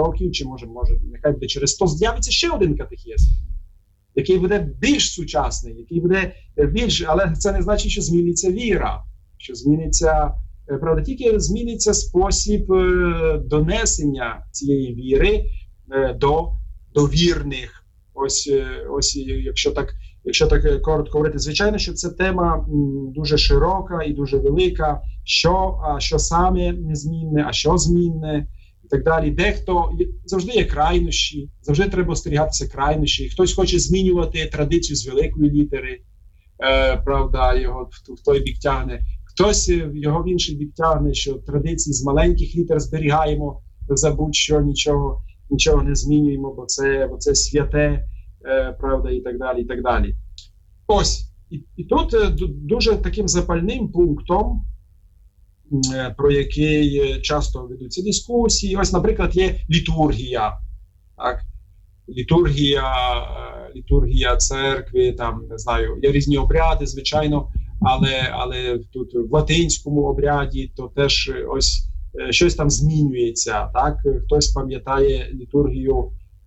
років, чи може нехай буде через 100, з'явиться ще один катехизм, який буде більш сучасний, який буде більш, але це не значить, що зміниться віра, що зміниться, правда, тільки зміниться спосіб донесення цієї віри до вірних. Ось якщо так коротко говорити, звичайно, що це тема дуже широка і дуже велика, що саме незмінне, а що змінне, і так далі. Дехто, завжди є крайнощі, завжди треба остерігатися крайнощі. Хтось хоче змінювати традицію з великої літери, правда, його в той бік тягне. Хтось його в інший бік тягне, що традиції з маленьких літер зберігаємо, забудь що, нічого не змінюємо, бо це святе, правда, і так далі, і так далі. Ось, і тут дуже таким запальним пунктом, про який часто ведуться дискусії, ось, наприклад, є літургія, так? Літургія церкви, там, не знаю, є різні обряди, звичайно, але тут в латинському обряді, то теж ось щось там змінюється, так? Хтось пам'ятає літургію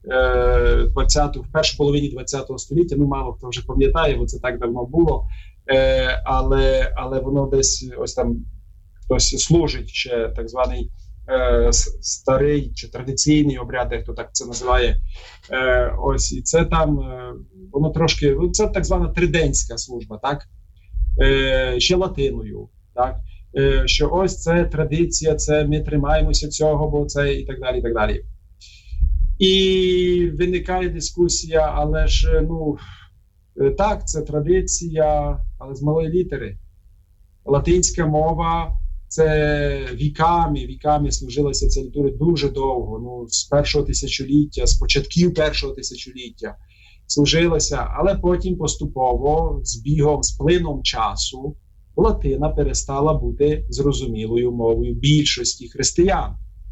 в першій половині 20 століття, мало хто вже пам'ятає, бо це так давно було, але воно десь ось там хтось служить ще так званий старий чи традиційний обряд, хто так це називає. Ось, і це там, воно трошки, це так звана триденська служба, так? Ще латиною, так? Що ось це традиція, це ми тримаємося цього, бо це і так далі, і так далі. І виникає дискусія, але ж, так, це традиція, але з малої літери. Латинська мова, це віками служилася ця літургія дуже довго, з першого тисячоліття, з початків першого тисячоліття служилася, але потім поступово, з плином часу, латина перестала бути зрозумілою мовою більшості християн.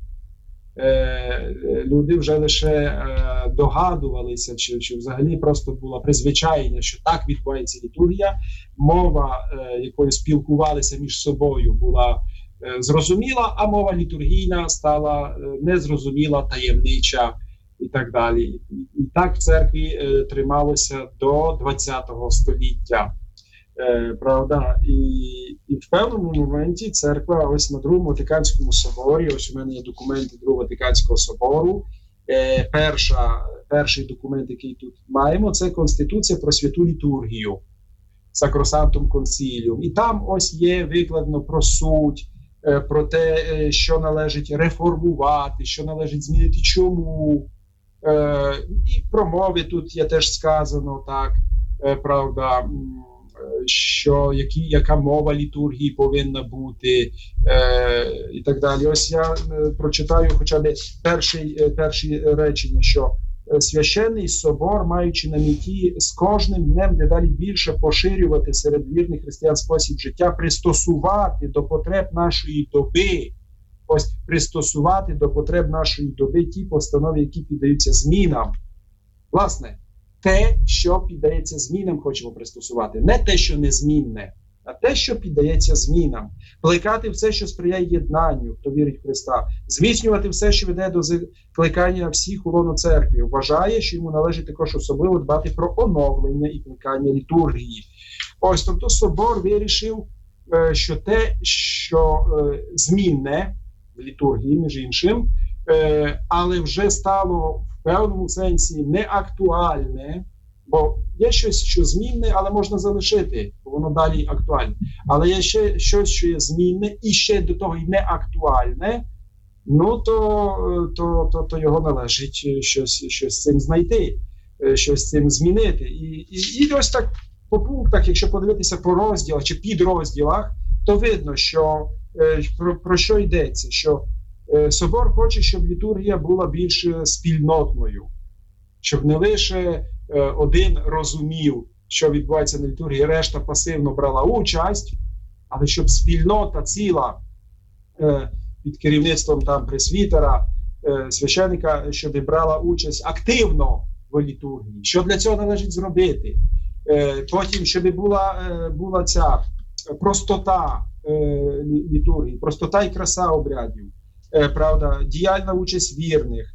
Люди вже лише догадувалися, чи взагалі просто було призвичайне, що так відбувається літургія. Мова, якою спілкувалися між собою, була зрозуміла, а мова літургійна стала незрозуміла, таємнича і так далі. І так в церкві трималося до 20-го століття. Правда, і в певному моменті церква ось на Другому Ватиканському соборі, ось у мене є документи Другого Ватиканського собору, перший документ, який тут маємо, це Конституція про святу літургію, Sacrosanctum Concilium. І там ось є викладено про суть, про те, що належить реформувати, що належить змінити, чому. І про мови тут є теж сказано, так, правда, що яка мова літургії повинна бути, і так далі. Ось я прочитаю хоча б перші речення, що священний собор, маючи на меті з кожним днем дедалі більше поширювати серед вірних християн спосіб життя, пристосувати до потреб нашої доби, пристосувати до потреб нашої доби ті постанови, які піддаються змінам. Власне, те, що піддається змінам, хочемо пристосувати. Не те, що незмінне, а те, що піддається змінам. Плекати все, що сприяє єднанню, хто вірить в Христа. Зміцнювати все, що веде до кликання всіх у лоно церкви. Вважає, що йому належить також особливо дбати про оновлення і плекання літургії. Ось, тобто собор вирішив, що те, що змінне в літургії, між іншим, але вже стало в певному сенсі неактуальне, бо є щось, що змінне, але можна залишити, бо воно далі актуальне. Але є ще щось, що є змінне, і ще до того й неактуальне, то його належить щось з цим знайти, щось з цим змінити. І ось так по пунктах, якщо подивитися по розділах чи підрозділах, то видно, що про що йдеться, що собор хоче, щоб літургія була більш спільнотною, щоб не лише один розумів, що відбувається на літургії, решта пасивно брала участь, але щоб спільнота ціла під керівництвом там пресвітера, священника, щоб брала участь активно в літургії. Що для цього належить зробити? Потім, щоб була ця простота літургії, простота і краса обрядів, правда, діяльна участь вірних,